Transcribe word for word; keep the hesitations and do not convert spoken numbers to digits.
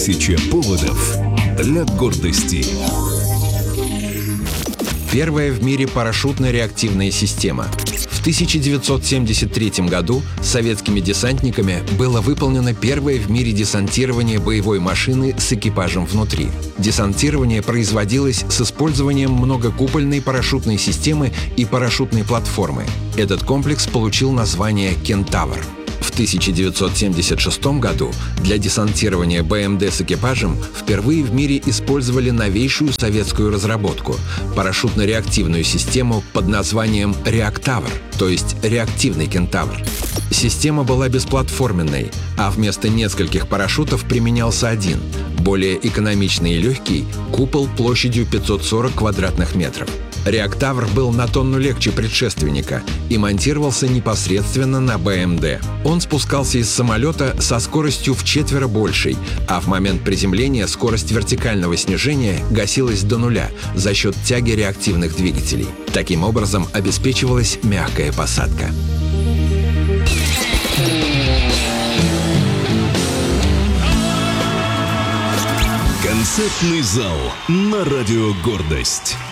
Тысяча поводов для гордости. Первая в мире парашютно-реактивная система. В тысяча девятьсот семьдесят третьем году советскими десантниками было выполнено первое в мире десантирование боевой машины с экипажем внутри. Десантирование производилось с использованием многокупольной парашютной системы и парашютной платформы. Этот комплекс получил название «Кентавр». В тысяча девятьсот семьдесят шестом году для десантирования БМД с экипажем впервые в мире использовали новейшую советскую разработку – парашютно-реактивную систему под названием «Реактавр», то есть «Реактивный Кентавр». Система была бесплатформенной, а вместо нескольких парашютов применялся один, более экономичный и легкий, купол площадью пятьсот сорок квадратных метров. Реактавр был на тонну легче предшественника и монтировался непосредственно на БМД. Он спускался из самолета со скоростью вчетверо большей, а в момент приземления скорость вертикального снижения гасилась до нуля за счет тяги реактивных двигателей. Таким образом обеспечивалась мягкая посадка. Концертный зал на радио «Гордость».